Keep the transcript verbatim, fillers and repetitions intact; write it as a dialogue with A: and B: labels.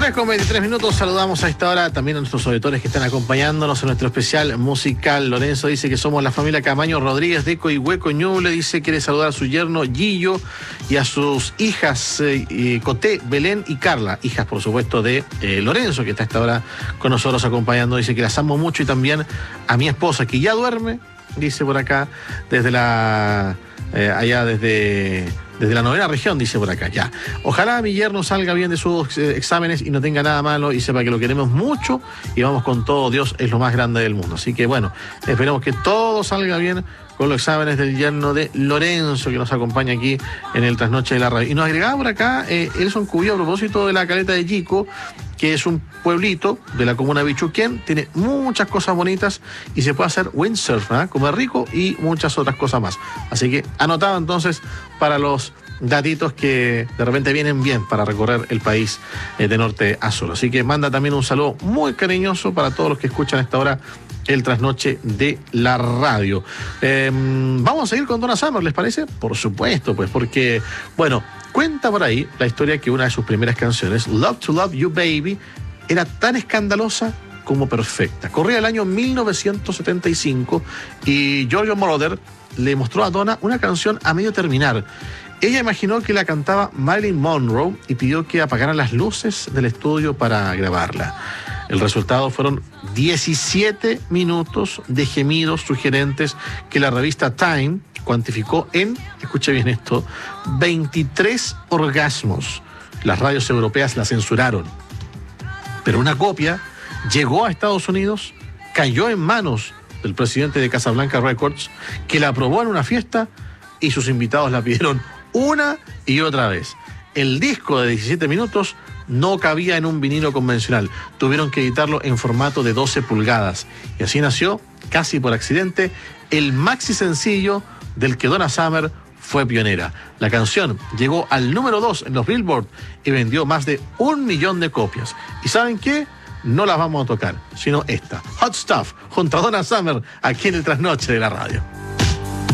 A: tres con veintitrés minutos, saludamos a esta hora también a nuestros auditores que están acompañándonos en nuestro especial musical. Lorenzo dice que somos la familia Camaño Rodríguez de Coihueco Ñuble, dice que quiere saludar a su yerno Gillo y a sus hijas eh, eh, Coté, Belén y Carla, hijas por supuesto de eh, Lorenzo, que está a esta hora con nosotros acompañando. Dice que las amo mucho, y también a mi esposa que ya duerme, dice por acá, desde la eh, allá desde... Desde la novena región, dice por acá, ya. Ojalá mi yerno salga bien de sus eh, exámenes y no tenga nada malo, y sepa que lo queremos mucho y vamos con todo. Dios es lo más grande del mundo. Así que bueno, esperemos que todo salga bien con los exámenes del yerno de Lorenzo, que nos acompaña aquí en el Trasnoche de la Radio. Y nos agregaba por acá eh, Elson Cubillo a propósito de la caleta de Yico, que es un pueblito de la comuna de Bichuquén, tiene muchas cosas bonitas y se puede hacer windsurf, ¿eh? Comer rico y muchas otras cosas más. Así que anotado entonces para los datitos que de repente vienen bien para recorrer el país eh, de norte a sur. Así que manda también un saludo muy cariñoso para todos los que escuchan a esta hora el Trasnoche de la Radio. Eh, vamos a seguir con Donna Summer, ¿les parece? Por supuesto, pues, porque, bueno, cuenta por ahí la historia que una de sus primeras canciones, Love to Love You Baby, era tan escandalosa como perfecta. Corría el año mil novecientos setenta y cinco y Giorgio Moroder le mostró a Donna una canción a medio terminar. Ella imaginó que la cantaba Marilyn Monroe y pidió que apagaran las luces del estudio para grabarla. El resultado fueron diecisiete minutos de gemidos sugerentes que la revista Time cuantificó en, escuche bien esto, veintitrés orgasmos. Las radios europeas la censuraron, pero una copia llegó a Estados Unidos, cayó en manos del presidente de Casablanca Records, que la aprobó en una fiesta y sus invitados la pidieron una y otra vez. El disco de diecisiete minutos no cabía en un vinilo convencional. Tuvieron que editarlo en formato de doce pulgadas. Y así nació, casi por accidente, el maxi sencillo del que Donna Summer fue pionera. La canción llegó al número dos en los Billboard y vendió más de un millón de copias. ¿Y saben qué? No las vamos a tocar, sino esta, Hot Stuff, junto a Donna Summer, aquí en el Trasnoche de la Radio.